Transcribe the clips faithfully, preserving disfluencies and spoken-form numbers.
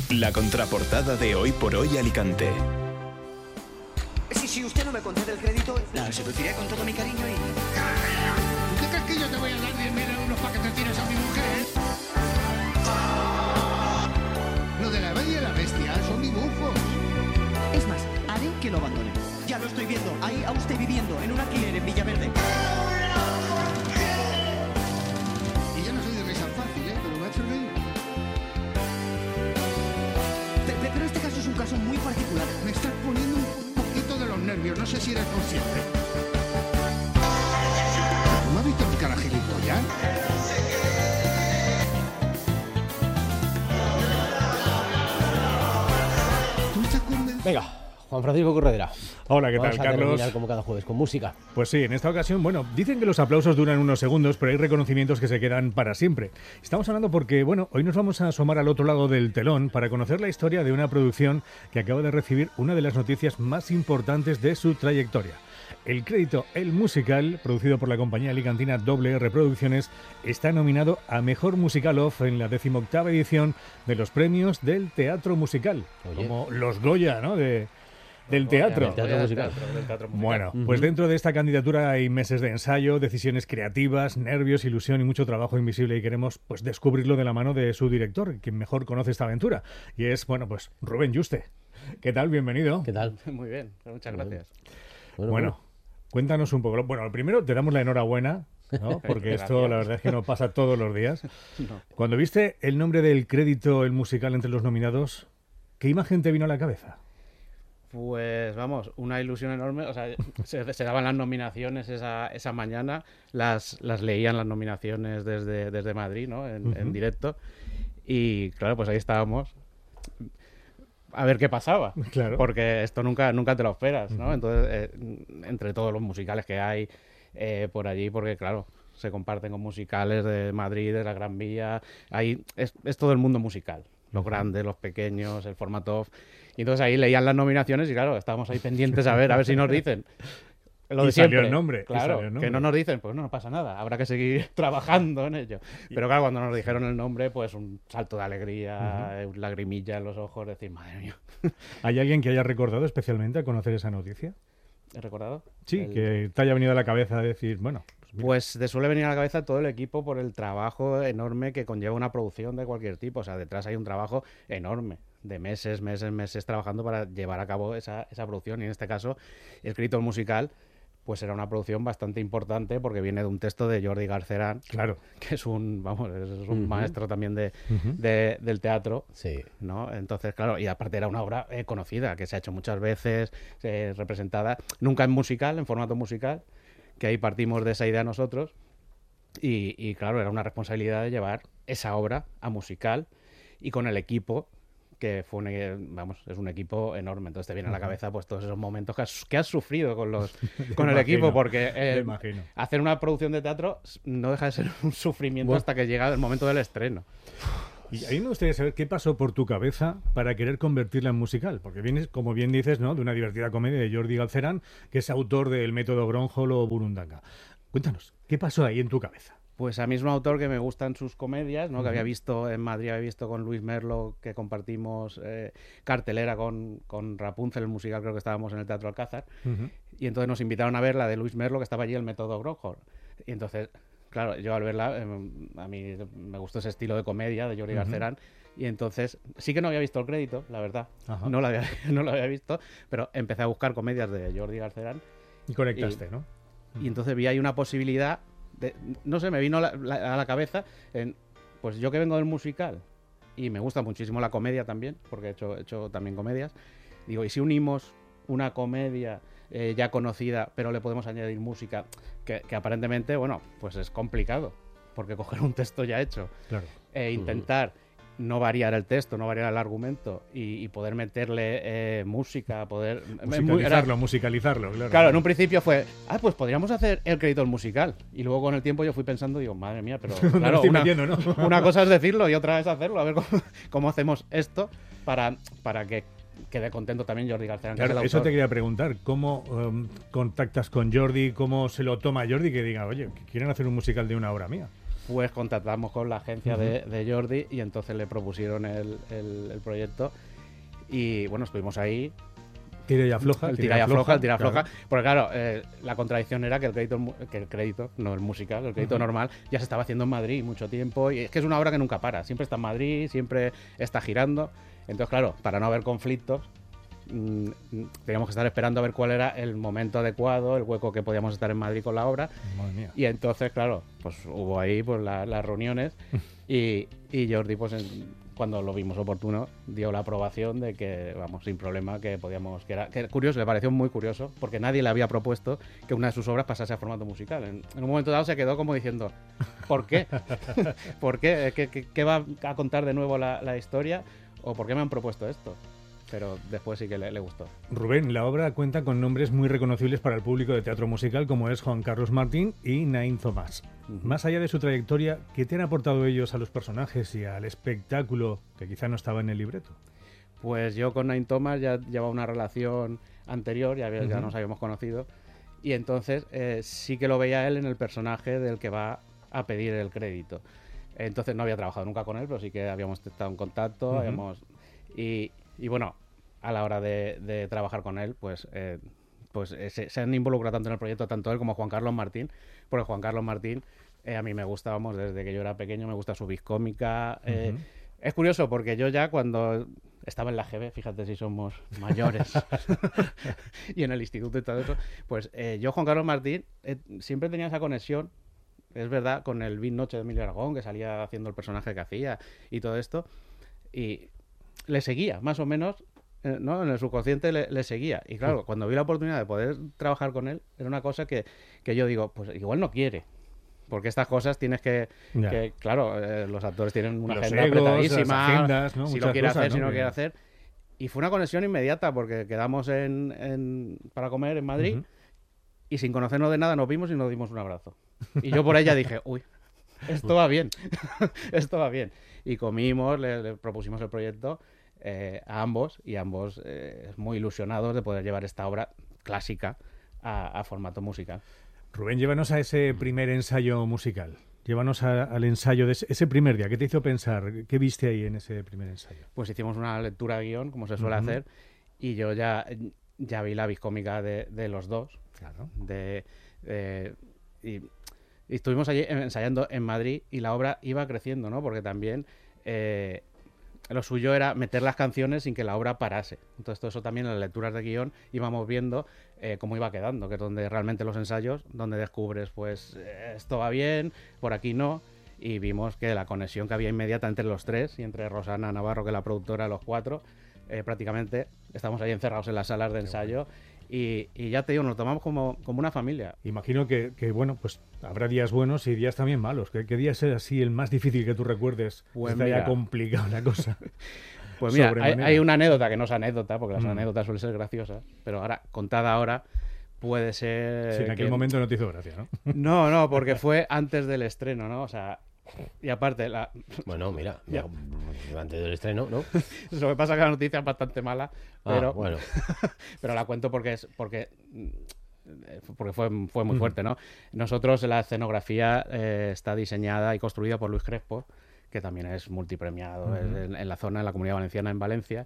La contraportada de Hoy por Hoy Alicante. Si, si usted no me concede el crédito, la seduciré con todo mi cariño y... ¿Tú crees que yo te voy a dar diez mil euros para que te tires a mi mujer? Lo de la Bella y la Bestia son dibujos. Es más, haré que lo abandone. Ya lo estoy viendo, ahí a usted viviendo, en un alquiler en Villaverde. Y yo no soy de risa fácil, ¿eh? Pero me ha hecho reír. Pe- pe- Pero este caso es un caso muy particular. Me estás poniendo un poquito de los nervios, no sé si eres consciente. ¿Tú me has visto mi cara gilipollas? ¿Tú estás convencido? Venga, Juan Francisco Corredera. Hola, ¿qué Vamos tal, a Carlos? terminar como cada jueves, con música. Pues sí, en esta ocasión, bueno, dicen que los aplausos duran unos segundos, pero hay reconocimientos que se quedan para siempre. Estamos hablando porque, bueno, hoy nos vamos a asomar al otro lado del telón para conocer la historia de una producción que acaba de recibir una de las noticias más importantes de su trayectoria. El crédito El Musical, producido por la compañía alicantina Doble R Producciones, está nominado a Mejor Musical Off en la decimoctava edición de los premios del Teatro Musical, Oye. como los Goya, ¿no?, de, del teatro. Del teatro musical. Bueno, Ujú. pues dentro de esta candidatura hay meses de ensayo, decisiones creativas, nervios, ilusión y mucho trabajo invisible, y queremos pues descubrirlo de la mano de su director, quien mejor conoce esta aventura, y es, bueno, pues Rubén Yuste. ¿Qué tal? Bienvenido. ¿Qué tal? Muy bien, muchas gracias. Bueno, Bueno, cuéntanos un poco. Bueno, primero te damos la enhorabuena, ¿no? Porque esto Gracias. la verdad es que no pasa todos los días. No. Cuando viste el nombre del crédito El Musical entre los nominados, ¿qué imagen te vino a la cabeza? Pues vamos, una ilusión enorme. O sea, se, se daban las nominaciones esa, esa mañana, las, las leían las nominaciones desde, desde Madrid, ¿no? En, Ujú. en directo. Y claro, pues ahí estábamos. A ver qué pasaba. Claro. Porque esto nunca, nunca te lo esperas, ¿no? Entonces, eh, entre todos los musicales que hay eh, por allí, porque claro, se comparten con musicales de Madrid, de la Gran Vía, ahí es, es todo el mundo musical. Los grandes, los pequeños, el formato off. Y entonces ahí leían las nominaciones y claro, estábamos ahí pendientes a ver, a ver si nos dicen. Lo Y de salió siempre. el nombre, y Claro, salió el nombre. que no nos dicen, pues no, no pasa nada, habrá que seguir trabajando en ello. Pero claro, cuando nos dijeron el nombre, pues un salto de alegría, uh-huh. lagrimilla en los ojos, decir, madre mía. ¿Hay alguien que haya recordado especialmente al conocer esa noticia? ¿He recordado? Sí, El... que te haya venido a la cabeza decir, bueno... Pues, mira. Pues te suele venir a la cabeza todo el equipo por el trabajo enorme que conlleva una producción de cualquier tipo. O sea, detrás hay un trabajo enorme, de meses, meses, meses trabajando para llevar a cabo esa, esa producción. Y en este caso, el crédito musical, pues era una producción bastante importante porque viene de un texto de Jordi Garcerán, Claro. que es un, vamos, es un Uh-huh. maestro también de, Ujú. de- del teatro. sí. ¿No? Entonces, claro, y aparte era una obra eh, conocida, que se ha hecho muchas veces, eh, representada, nunca en musical, en formato musical, que ahí partimos de esa idea nosotros, y, y, claro, era una responsabilidad de llevar esa obra a musical, y con el equipo, que fue un, eh, vamos, es un equipo enorme, entonces te viene a la cabeza pues todos esos momentos que has, que has sufrido con los con el imagino, equipo, porque me eh, imagino. hacer una producción de teatro no deja de ser un sufrimiento Bueno. hasta que llega el momento del estreno. Y a mí me gustaría saber qué pasó por tu cabeza para querer convertirla en musical, porque vienes, como bien dices, ¿no?, de una divertida comedia de Jordi Galcerán, que es autor del método Gronholm o Burundanga. Cuéntanos, ¿qué pasó ahí en tu cabeza? Pues a mí es un autor que me gustan sus comedias, ¿no? Que había visto en Madrid, había visto con Luis Merlo, que compartimos eh, cartelera con, con Rapunzel, el musical, creo que estábamos en el Teatro Alcázar, Ujú. y entonces nos invitaron a ver la de Luis Merlo, que estaba allí, el método Gronholm. Y entonces, claro, yo al verla, eh, a mí me gustó ese estilo de comedia de Jordi Ujú. Garcerán, y entonces sí que no había visto el crédito, la verdad, Ajá. no lo había, no lo había visto, pero empecé a buscar comedias de Jordi Garcerán, Y conectaste, ¿no? y entonces vi ahí una posibilidad de, no sé, me vino la- la- a la cabeza en, pues yo que vengo del musical y me gusta muchísimo la comedia también, porque he hecho, he hecho también comedias, digo, ¿y si unimos una comedia eh, ya conocida, pero le podemos añadir música, que, que aparentemente, bueno, pues es complicado, porque coger un texto ya hecho Claro. e intentar no variar el texto, no variar el argumento y, y poder meterle eh, música, poder... Musicalizarlo, musicalizarlo, claro. Claro, en un principio fue, ah, pues podríamos hacer el crédito musical. Y luego con el tiempo yo fui pensando, digo, madre mía, pero Me lo claro, estoy una, metiendo, ¿no? una cosa es decirlo y otra es hacerlo. A ver cómo, cómo hacemos esto para, para que quede contento también Jordi Garcerán, que es Claro, el eso autor. te quería preguntar. ¿Cómo um, contactas con Jordi? ¿Cómo se lo toma Jordi que diga, oye, que quieren hacer un musical de una obra mía? pues contactamos con la agencia uh-huh. de, de Jordi y entonces le propusieron el, el, el proyecto y bueno, estuvimos ahí. Tira y afloja. El tira y afloja, el tira y afloja. Claro. Porque claro, eh, la contradicción era que el crédito, que el crédito, no el musical, el crédito uh-huh. normal, ya se estaba haciendo en Madrid mucho tiempo. Y es que es una obra que nunca para. Siempre está en Madrid, siempre está girando. Entonces, claro, para no haber conflictos, mmm, teníamos que estar esperando a ver cuál era el momento adecuado, el hueco que podíamos estar en Madrid con la obra. Madre mía. Y entonces, claro, pues hubo ahí pues la, las reuniones y, y Jordi, pues en, cuando lo vimos oportuno, dio la aprobación de que, vamos, sin problema, que podíamos... Que era que curioso, le pareció muy curioso, porque nadie le había propuesto que una de sus obras pasase a formato musical. En, en un momento dado se quedó como diciendo, ¿por qué? ¿Por qué? ¿Qué, qué, qué va a contar de nuevo la, la historia? ¿O por qué me han propuesto esto? Pero después sí que le, le gustó. Rubén, la obra cuenta con nombres muy reconocibles para el público de teatro musical, como es Juan Carlos Martín y Naín Tomàs. Uh-huh. Más allá de su trayectoria, ¿qué te han aportado ellos a los personajes y al espectáculo que quizá no estaba en el libreto? Pues yo con Naín Tomàs ya llevaba una relación anterior, ya, uh-huh. ya nos habíamos conocido, y entonces eh, sí que lo veía él en el personaje del que va a pedir el crédito. Entonces no había trabajado nunca con él, pero sí que habíamos estado en contacto, uh-huh. habíamos... Y, y bueno, a la hora de, de trabajar con él, pues, eh, pues eh, se, se han involucrado tanto en el proyecto, tanto él como Juan Carlos Martín, porque Juan Carlos Martín eh, a mí me gusta, vamos, desde que yo era pequeño, me gusta su vis cómica. Eh, uh-huh. Es curioso porque yo ya cuando estaba en la G B, fíjate si somos mayores, y en el instituto y todo eso, pues eh, yo, Juan Carlos Martín, eh, siempre tenía esa conexión, es verdad, con el Big Noche de Emilio Aragón, que salía haciendo el personaje que hacía y todo esto, y le seguía, más o menos, eh, ¿no? En el subconsciente le, le seguía. Y claro, cuando vi la oportunidad de poder trabajar con él, era una cosa que, que yo digo, pues igual no quiere. Porque estas cosas tienes que... que claro, eh, los actores tienen una los agenda egos, apretadísima, las agendas, ¿no? si Muchas lo quiere cosas, hacer, ¿no? si no lo que... quiere hacer. Y fue una conexión inmediata, porque quedamos en, en, para comer en Madrid, uh-huh. y sin conocernos de nada nos vimos y nos dimos un abrazo. Y yo por ella dije, uy, esto va bien, esto va bien. Y comimos, le, le propusimos el proyecto eh, a ambos, y ambos eh, muy ilusionados de poder llevar esta obra clásica a, a formato musical. Rubén, llévanos a ese primer ensayo musical. Llévanos a, al ensayo de ese, ese primer día. ¿Qué te hizo pensar? ¿Qué viste ahí en ese primer ensayo? Pues hicimos una lectura de guión, como se suele uh-huh. hacer, y yo ya, ya vi la viscómica de, de los dos. Claro. De, de, y, y estuvimos allí ensayando en Madrid y la obra iba creciendo, ¿no? Porque también eh, lo suyo era meter las canciones sin que la obra parase. Entonces todo eso también en las lecturas de guión íbamos viendo eh, cómo iba quedando, que es donde realmente los ensayos, donde descubres, pues eh, esto va bien, por aquí no, y vimos que la conexión que había inmediata entre los tres y entre Rosana Navarro, que es la productora, los cuatro, eh, prácticamente estamos ahí encerrados en las salas de ensayo. Y, y ya te digo, nos tomamos como, como una familia. Imagino que, que, bueno, pues habrá días buenos y días también malos. ¿Qué, qué día es así el más difícil que tú recuerdes? Pues está mira, ya complicada la cosa. Pues mira, hay, hay una anécdota que no es anécdota, porque las mm. anécdotas suelen ser graciosas, pero ahora, contada ahora, puede ser... Sí, en aquel que... momento no te hizo gracia, ¿no? No, no, porque fue antes del estreno, ¿no? O sea... Y aparte, la... Bueno, mira, ya. Antes del estreno, ¿no? Lo que pasa es que la noticia es bastante mala, pero, ah, bueno. pero la cuento porque es porque porque fue, fue muy fuerte, ¿no? Nosotros, la escenografía eh, está diseñada y construida por Luis Crespo, que también es multipremiado uh-huh. es en, en la zona, en la Comunidad Valenciana, en Valencia,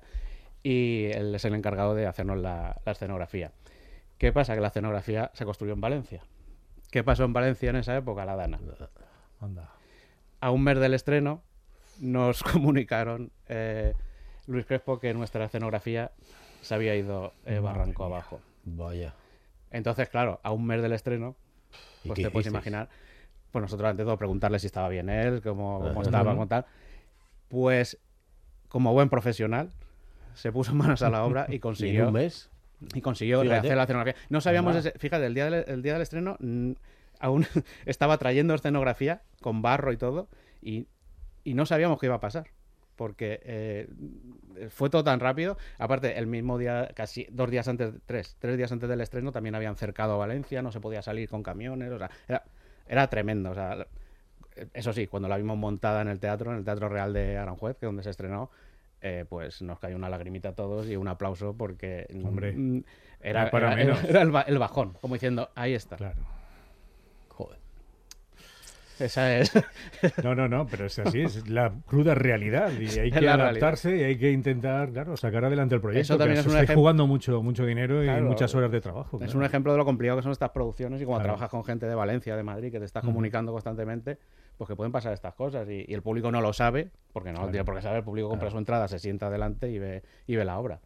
y él es el encargado de hacernos la, la escenografía. ¿Qué pasa? Que la escenografía se construyó en Valencia. ¿Qué pasó en Valencia en esa época? La Dana. Anda. A un mes del estreno nos comunicaron eh, Luis Crespo que nuestra escenografía se había ido eh, barranco abajo. Vaya. Entonces, claro, a un mes del estreno, pues te puedes imaginar, pues nosotros ante todo preguntarle si estaba bien él, cómo, cómo estaba, cómo tal. Pues, como buen profesional, se puso manos a la obra y consiguió... ¿Y en un mes? Y consiguió fíjate. rehacer la escenografía. No sabíamos, ese, fíjate, el día del, el día del estreno... aún estaba trayendo escenografía con barro y todo y, y no sabíamos qué iba a pasar porque eh, fue todo tan rápido. Aparte, el mismo día, casi dos días antes, tres, tres días antes del estreno también habían cercado a Valencia, no se podía salir con camiones, o sea, era, era tremendo, o sea, eso sí, cuando la vimos montada en el teatro, en el Teatro Real de Aranjuez, que es donde se estrenó, eh, pues nos cayó una lagrimita a todos y un aplauso porque Hombre, mm, era, para era, menos. era el, el bajón, como diciendo, ahí está. Claro. Joder. Esa es. No, no, no, pero es así, es la cruda realidad y hay Es que la adaptarse realidad. Y hay que intentar, claro, sacar adelante el proyecto. Eso también que es un estáis ejemplo. jugando mucho, mucho dinero y Claro, muchas horas de trabajo. Es claro. un ejemplo de lo complicado que son estas producciones y cuando Claro. trabajas con gente de Valencia, de Madrid, que te estás Ujú. comunicando constantemente, pues que pueden pasar estas cosas y, y el público no lo sabe, porque no Claro. lo tiene por qué saber, el público compra Claro. su entrada, se sienta delante y ve, y ve la obra.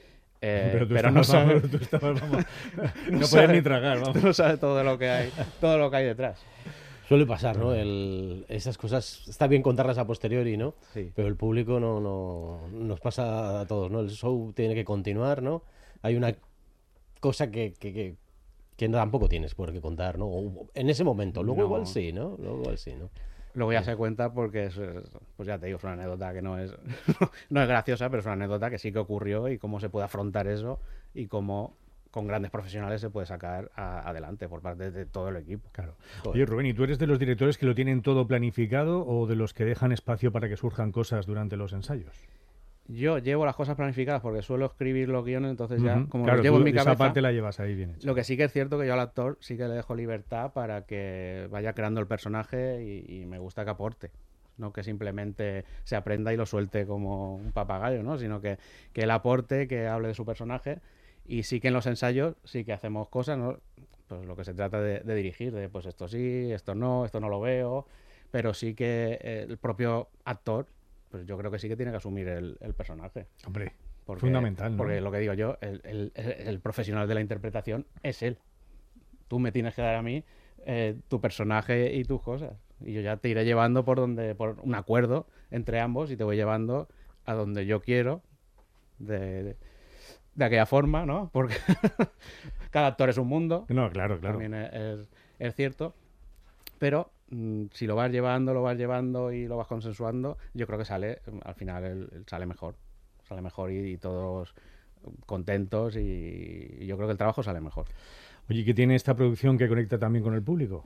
Eh, Pero tú pero no estabas, sabe, vamos, tú estabas, vamos, no, no podías sabe. ni tragar, vamos. no sabe todo lo que hay, todo lo que hay detrás. Suele pasar, ¿no? El, esas cosas, está bien contarlas a posteriori, ¿no? Sí. Pero el público no, no nos pasa a todos, ¿no? El show tiene que continuar, ¿no? Hay una cosa que, que, que, que tampoco tienes por qué contar, ¿no? O en ese momento. Luego No. igual sí, ¿no? Luego igual sí, ¿no? Luego ya se cuenta porque es, es- pues ya te digo, es una anécdota que no es, no es graciosa, pero es una anécdota que sí que ocurrió y cómo se puede afrontar eso y cómo con grandes profesionales se puede sacar a- adelante por parte de todo el equipo. Claro. Joder. Oye, Rubén, ¿y tú eres de los directores que lo tienen todo planificado o de los que dejan espacio para que surjan cosas durante los ensayos? Yo llevo las cosas planificadas porque suelo escribir los guiones, entonces ya, Ujú. como Claro, los llevo tú en mi esa cabeza, parte la llevas ahí bien hecha. lo que sí que es cierto que yo al actor sí que le dejo libertad para que vaya creando el personaje y, y me gusta que aporte. No que simplemente se aprenda y lo suelte como un papagayo, ¿no? Sino que, que él aporte, que hable de su personaje. Y sí que en los ensayos sí que hacemos cosas, ¿no? Pues lo que se trata de, de dirigir, de pues esto sí, esto no, esto no lo veo. Pero sí que eh, el propio actor, pues yo creo que sí que tiene que asumir el, el personaje. Hombre, Porque, fundamental, ¿no? Porque lo que digo yo, el, el- el profesional de la interpretación es él. Tú me tienes que dar a mí eh, tu personaje y tus cosas. Y yo ya te iré llevando por donde, por un acuerdo entre ambos y te voy llevando a donde yo quiero de, de, de aquella forma, ¿no? Porque cada actor es un mundo. No, claro, claro. También es, es- es cierto. Pero mm, si lo vas llevando, lo vas llevando y lo vas consensuando, yo creo que sale, al final el- el sale mejor. Sale mejor y, y todos contentos y, y yo creo que el trabajo sale mejor. Oye, ¿qué tiene esta producción que conecta también con el público?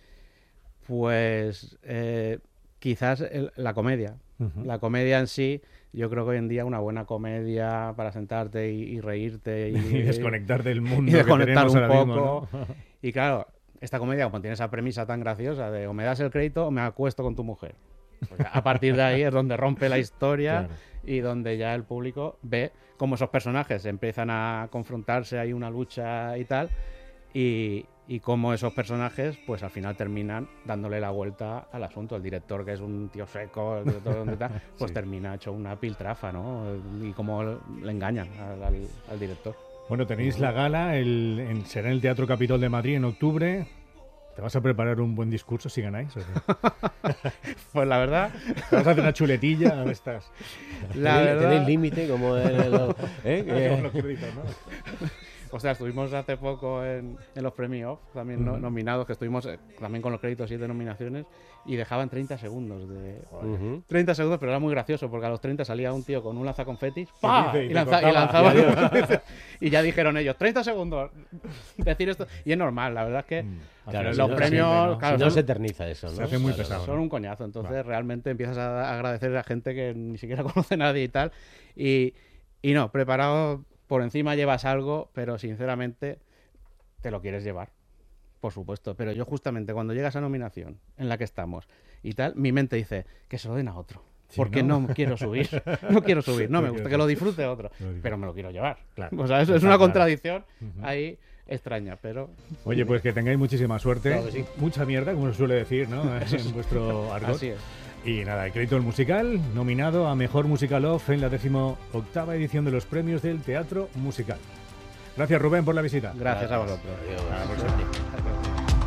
Pues eh, quizás el- la comedia. Ujú. La comedia en sí, yo creo que hoy en día una buena comedia para sentarte y, y reírte y, Y desconectar del mundo y desconectar que tenemos un ahora poco. mismo, ¿no? Y claro, esta comedia como tiene esa premisa tan graciosa de o me das el crédito o me acuesto con tu mujer. Pues ya, a partir de ahí es donde rompe la historia Claro. y donde ya el público ve cómo esos personajes empiezan a confrontarse, hay una lucha y tal, y, y cómo esos personajes pues al final terminan dándole la vuelta al asunto. El director, que es un tío seco, el director de donde está, pues Sí. termina hecho una piltrafa, ¿no? Y cómo le engañan al, al- al director. Bueno, tenéis la gala, el, en- será en el Teatro Capitol de Madrid en octubre. ¿Te vas a preparar un buen discurso si ganáis? ¿O qué? Pues la verdad, ¿Te vas a hacer una chuletilla? ¿Dónde estás? la ¿Tenéis- verdad... ¿Tenéis límite como en el... ¿eh? Con Que- los créditos, ¿no? O sea, estuvimos hace poco en, en los Premios Off, también no- Ujú. nominados, que estuvimos eh, también con los créditos y de nominaciones, y dejaban treinta segundos de... Ujú. treinta segundos, pero era muy gracioso, porque a los treinta salía un tío con un lanzaconfetis, ¡pa! dice? Y Y, te lanza- y cortaba. lanzaba... Y ya dijeron ellos, treinta segundos, decir esto... Y es normal, la verdad es que Al Claro, final si los no- se premios... siente, ¿no? claro, si no son- se eterniza eso, ¿no? Se hace muy Claro, pesado. son un coñazo, entonces Vale. realmente empiezas a agradecer a gente que ni siquiera conoce a nadie y tal. Y, y no, preparado por encima llevas algo, pero sinceramente te lo quieres llevar, por supuesto. Pero yo justamente cuando llega esa nominación en la que estamos y tal, mi mente dice que se lo den a otro. Sí, Porque ¿no? ¿no? quiero subir, no quiero subir, no No me gusta quiero que lo subir. disfrute otro, Lo disfrute. pero me lo quiero llevar. Claro. O sea, eso es Está una claro. contradicción Ujú. ahí extraña, pero Oye, pues que tengáis muchísima suerte. Claro que sí. Mucha mierda, como se suele decir, ¿no? En vuestro argot. así es. Y nada, el crédito del musical, nominado a Mejor Musical Off en la decimoctava edición de los premios del Teatro Musical. Gracias, Rubén, por la visita. Gracias a vosotros. Adiós. Hasta la próxima.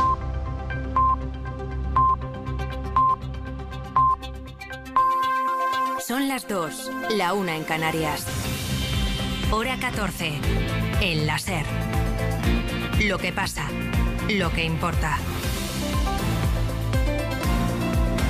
Son las dos, la una en Canarias. Hora catorce, en la SER. Lo que pasa, lo que importa.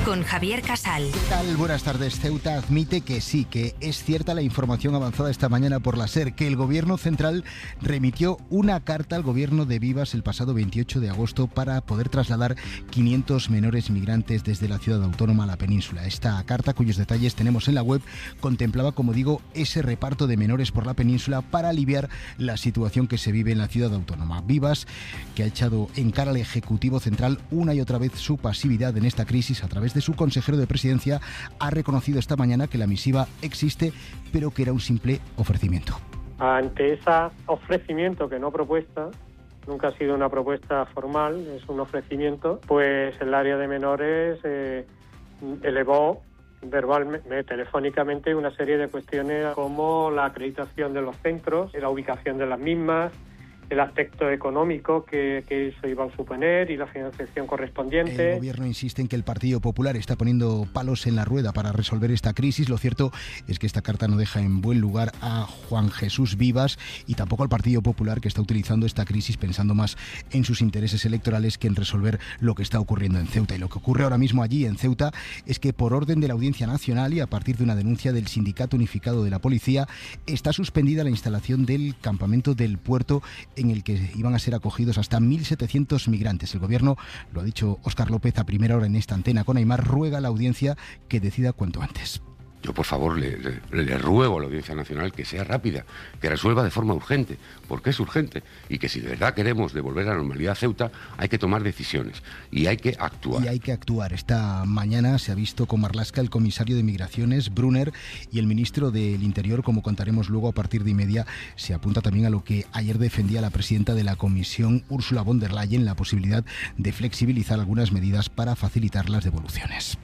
con Javier Casal. ¿Qué tal? Buenas tardes. Ceuta admite que sí, que es cierta la información avanzada esta mañana por la SER, que el Gobierno Central remitió una carta al Gobierno de Vivas el pasado veintiocho de agosto para poder trasladar quinientos menores migrantes desde la ciudad autónoma a la península. Esta carta, cuyos detalles tenemos en la web, contemplaba, como digo, ese reparto de menores por la península para aliviar la situación que se vive en la ciudad autónoma. Vivas, que ha echado en cara al Ejecutivo Central una y otra vez su pasividad en esta crisis a través de su consejero de Presidencia, ha reconocido esta mañana que la misiva existe, pero que era un simple ofrecimiento. Ante ese ofrecimiento, que no propuesta, nunca ha sido una propuesta formal, es un ofrecimiento, pues el área de menores eh, elevó verbalmente, telefónicamente, una serie de cuestiones como la acreditación de los centros, la ubicación de las mismas, el aspecto económico que, que eso iba a suponer y la financiación correspondiente. El Gobierno insiste en que el Partido Popular está poniendo palos en la rueda para resolver esta crisis. Lo cierto es que esta carta no deja en buen lugar a Juan Jesús Vivas y tampoco al Partido Popular, que está utilizando esta crisis pensando más en sus intereses electorales que en resolver lo que está ocurriendo en Ceuta. Y lo que ocurre ahora mismo allí en Ceuta es que, por orden de la Audiencia Nacional y a partir de una denuncia del Sindicato Unificado de la Policía, está suspendida la instalación del campamento del puerto en el que iban a ser acogidos hasta mil setecientos migrantes. El Gobierno, lo ha dicho Óscar López a primera hora en esta antena con Aimar, ruega a la audiencia que decida cuanto antes. Yo, por favor, le, le, le ruego a la Audiencia Nacional que sea rápida, que resuelva de forma urgente, porque es urgente, y que si de verdad queremos devolver la normalidad a Ceuta, hay que tomar decisiones y hay que actuar. Y hay que actuar. Esta mañana se ha visto con Marlaska el comisario de Migraciones, Brunner, y el ministro del Interior, como contaremos luego a partir de y media. Se apunta también a lo que ayer defendía la presidenta de la Comisión, Ursula von der Leyen, la posibilidad de flexibilizar algunas medidas para facilitar las devoluciones.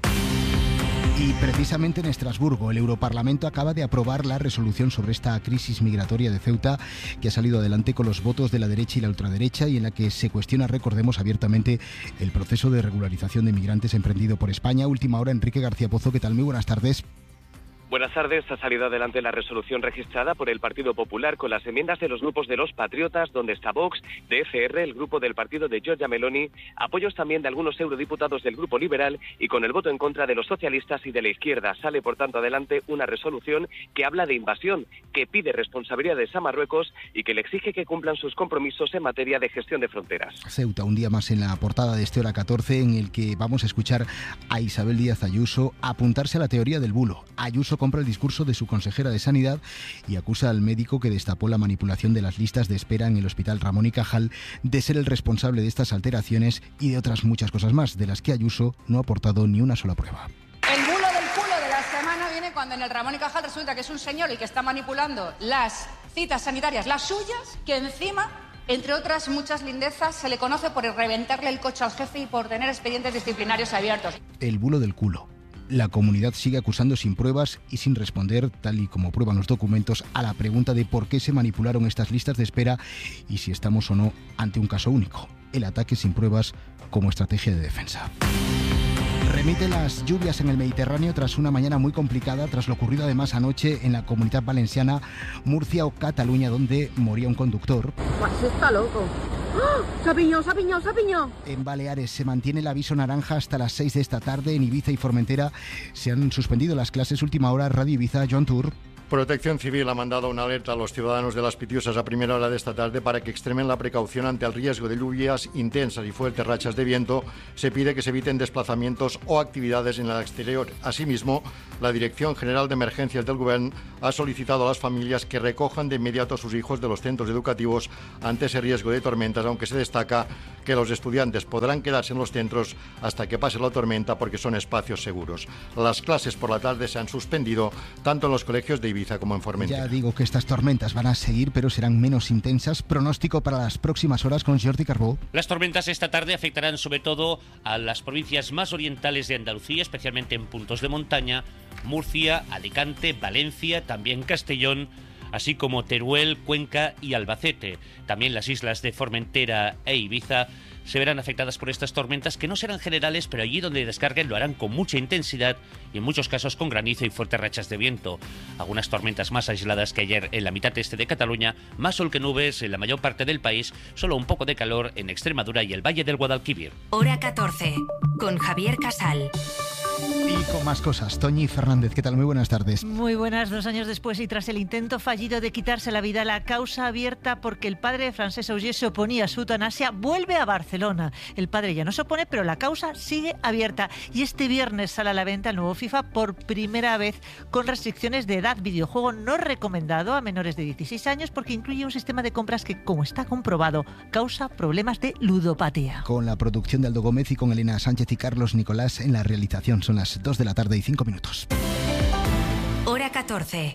Y precisamente en Estrasburgo, el Europarlamento acaba de aprobar la resolución sobre esta crisis migratoria de Ceuta, que ha salido adelante con los votos de la derecha y la ultraderecha, y en la que se cuestiona, recordemos, abiertamente el proceso de regularización de migrantes emprendido por España. Última hora, Enrique García Pozo, ¿qué tal? Muy buenas tardes. Buenas tardes. Ha salido adelante la resolución registrada por el Partido Popular con las enmiendas de los grupos de los Patriotas, donde está Vox, de F R, el grupo del partido de Giorgia Meloni, apoyos también de algunos eurodiputados del Grupo Liberal y con el voto en contra de los socialistas y de la izquierda. Sale, por tanto, adelante una resolución que habla de invasión, que pide responsabilidades a Marruecos y que le exige que cumplan sus compromisos en materia de gestión de fronteras. Ceuta, un día más en la portada de este Hora catorce, en el que vamos a escuchar a Isabel Díaz Ayuso apuntarse a la teoría del bulo. Ayuso compra el discurso de su consejera de Sanidad y acusa al médico que destapó la manipulación de las listas de espera en el Hospital Ramón y Cajal de ser el responsable de estas alteraciones y de otras muchas cosas más, de las que Ayuso no ha aportado ni una sola prueba. El bulo del culo de la semana viene cuando en el Ramón y Cajal resulta que es un señor el que está manipulando las citas sanitarias, las suyas, que encima, entre otras muchas lindezas, se le conoce por reventarle el coche al jefe y por tener expedientes disciplinarios abiertos. El bulo del culo. La comunidad sigue acusando sin pruebas y sin responder, tal y como prueban los documentos, a la pregunta de por qué se manipularon estas listas de espera y si estamos o no ante un caso único. El ataque sin pruebas como estrategia de defensa. Remite las lluvias en el Mediterráneo tras una mañana muy complicada, tras lo ocurrido además anoche en la Comunitat Valenciana, Murcia o Cataluña, donde moría un conductor. Pues está loco. ¡Oh! ¡Se ha piñado, se ha piñado, se ha piñado! En Baleares se mantiene el aviso naranja hasta las seis de esta tarde. En Ibiza y Formentera se han suspendido las clases. Última hora, Radio Ibiza, John Tour. Protección Civil ha mandado una alerta a los ciudadanos de Las Pitiusas a primera hora de esta tarde para que extremen la precaución ante el riesgo de lluvias intensas y fuertes rachas de viento. Se pide que se eviten desplazamientos o actividades en el exterior. Asimismo, la Dirección General de Emergencias del Gobierno ha solicitado a las familias que recojan de inmediato a sus hijos de los centros educativos ante ese riesgo de tormentas, aunque se destaca que los estudiantes podrán quedarse en los centros hasta que pase la tormenta porque son espacios seguros. Las clases por la tarde se han suspendido tanto en los colegios de Ibiza como en Formentera. Ya digo que estas tormentas van a seguir, pero serán menos intensas. Pronóstico para las próximas horas con Jordi Carbó. Las tormentas esta tarde afectarán sobre todo a las provincias más orientales de Andalucía, especialmente en puntos de montaña, Murcia, Alicante, Valencia, también Castellón, así como Teruel, Cuenca y Albacete. También las islas de Formentera e Ibiza se verán afectadas por estas tormentas, que no serán generales, pero allí donde descarguen lo harán con mucha intensidad y en muchos casos con granizo y fuertes rachas de viento. Algunas tormentas más aisladas que ayer en la mitad este de Cataluña, más sol que nubes en la mayor parte del país, solo un poco de calor en Extremadura y el Valle del Guadalquivir. Hora catorce, con Javier Casal. Y con más cosas, Toñi Fernández, ¿qué tal? Muy buenas tardes. Muy buenas, dos años después y tras el intento fallido de quitarse la vida, la causa abierta porque el padre de Francesc Auger se oponía a su eutanasia vuelve a Barcelona. El padre ya no se opone, pero la causa sigue abierta. Y este viernes sale a la venta el nuevo FIFA por primera vez con restricciones de edad. Videojuego no recomendado a menores de dieciséis años porque incluye un sistema de compras que, como está comprobado, causa problemas de ludopatía. Con la producción de Aldo Gómez y con Elena Sánchez y Carlos Nicolás en la realización. Son las dos de la tarde y cinco minutos. Hora catorce.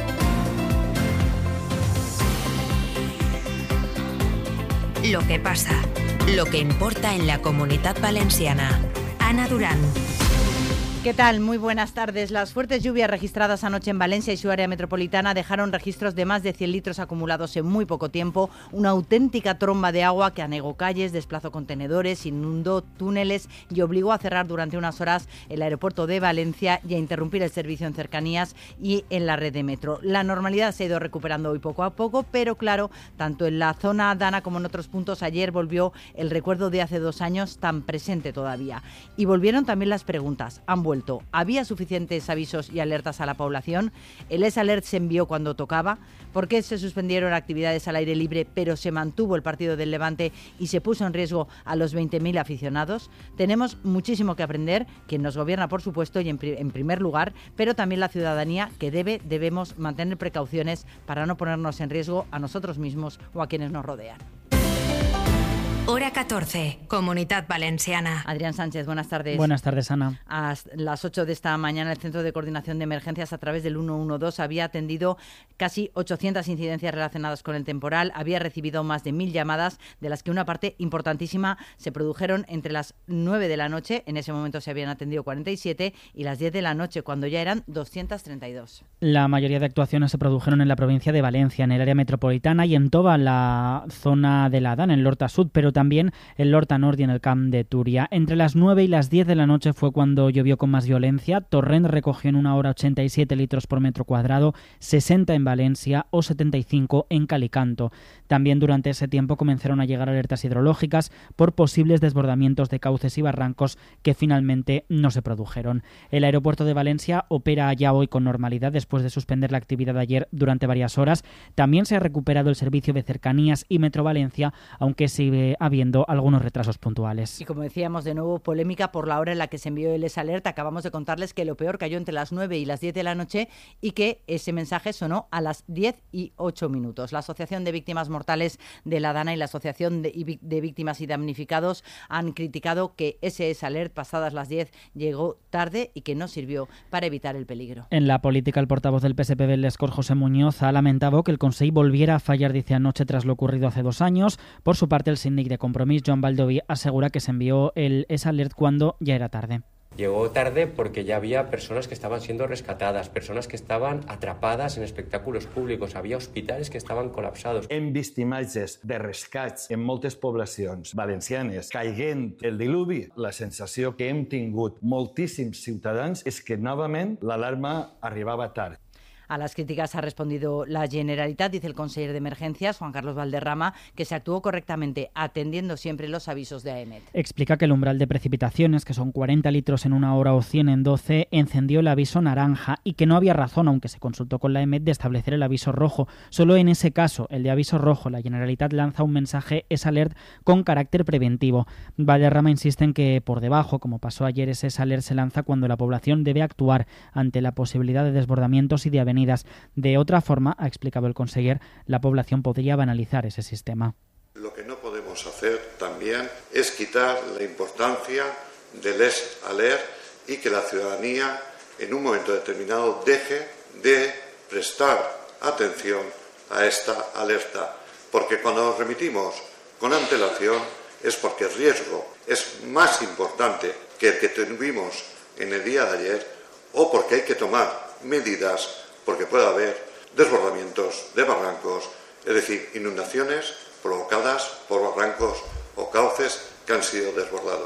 Lo que pasa, lo que importa en la Comunitat Valenciana. Ana Durán. ¿Qué tal? Muy buenas tardes. Las fuertes lluvias registradas anoche en Valencia y su área metropolitana dejaron registros de más de cien litros acumulados en muy poco tiempo, una auténtica tromba de agua que anegó calles, desplazó contenedores, inundó túneles y obligó a cerrar durante unas horas el aeropuerto de Valencia y a interrumpir el servicio en cercanías y en la red de metro. La normalidad se ha ido recuperando hoy poco a poco, pero claro, tanto en la zona Dana como en otros puntos, ayer volvió el recuerdo de hace dos años tan presente todavía. Y volvieron también las preguntas. Han vuelto. ¿Había suficientes avisos y alertas a la población? ¿El S-Alert se envió cuando tocaba? ¿Por qué se suspendieron actividades al aire libre pero se mantuvo el partido del Levante y se puso en riesgo a los veinte mil aficionados? Tenemos muchísimo que aprender, quien nos gobierna por supuesto y en, pri- en primer lugar, pero también la ciudadanía que debe, debemos mantener precauciones para no ponernos en riesgo a nosotros mismos o a quienes nos rodean. Hora catorce, Comunitat Valenciana. Adrián Sánchez, buenas tardes. Buenas tardes, Ana. A las ocho de esta mañana, el Centro de Coordinación de Emergencias a través del ciento doce había atendido casi ochocientas incidencias relacionadas con el temporal, había recibido más de mil llamadas, de las que una parte importantísima se produjeron entre las nueve de la noche, en ese momento se habían atendido cuarenta y siete, y las diez de la noche, cuando ya eran doscientas treinta y dos. La mayoría de actuaciones se produjeron en la provincia de Valencia, en el área metropolitana y en toda la zona de la Dana, en Lorta Sud, pero también en Lorta Nord y en el Camp de Túria. Entre las nueve y las diez de la noche fue cuando llovió con más violencia. Torrent recogió en una hora ochenta y siete litros por metro cuadrado, sesenta en Valencia o setenta y cinco en Calicanto. También durante ese tiempo comenzaron a llegar alertas hidrológicas por posibles desbordamientos de cauces y barrancos que finalmente no se produjeron. El aeropuerto de Valencia opera ya hoy con normalidad después de suspender la actividad de ayer durante varias horas. También se ha recuperado el servicio de cercanías y Metro Valencia, aunque sigue habiendo algunos retrasos puntuales. Y como decíamos, de nuevo polémica por la hora en la que se envió el S-Alert. Acabamos de contarles que lo peor cayó entre las nueve y las diez de la noche y que ese mensaje sonó a las diez y ocho minutos. La Asociación de Víctimas Mortales de la Dana y la Asociación de, de Víctimas y Damnificados han criticado que ese S-Alert pasadas las diez llegó tarde y que no sirvió para evitar el peligro. En la política, el portavoz del P S P B, Les Corts, José Muñoz, ha lamentado que el Consell volviera a fallar, dice, anoche tras lo ocurrido hace dos años. Por su parte, el síndic de Compromís, Joan Baldoví, asegura que se envió el S-Alert cuando ya era tarde. Llegó tarde porque ya había personas que estaban siendo rescatadas, personas que estaban atrapadas en espectáculos públicos, había hospitals que estaven colapsados. Hem vist imatges de rescats en moltes poblacions valencianes caiguent el diluvi. La sensació que hem tingut moltíssims ciutadans és que novament l'alarma arribava tard. A las críticas ha respondido la Generalitat, dice el conseller de Emergencias, Juan Carlos Valderrama, que se actuó correctamente, atendiendo siempre los avisos de A E M E T. Explica que el umbral de precipitaciones, que son cuarenta litros en una hora o cien en doce, encendió el aviso naranja y que no había razón, aunque se consultó con la A E M E T, de establecer el aviso rojo. Solo en ese caso, el de aviso rojo, la Generalitat lanza un mensaje S-Alert con carácter preventivo. Valderrama insiste en que por debajo, como pasó ayer, ese S-Alert se lanza cuando la población debe actuar ante la posibilidad de desbordamientos y de avenidas. De otra forma, ha explicado el conseller, la población podría banalizar ese sistema. Lo que no podemos hacer también es quitar la importancia del S-Alert y que la ciudadanía en un momento determinado deje de prestar atención a esta alerta, porque cuando nos remitimos con antelación es porque el riesgo es más importante que el que tuvimos en el día de ayer o porque hay que tomar medidas porque puede haber desbordamientos de barrancos, es decir, inundaciones provocadas por barrancos o cauces que han sido desbordados.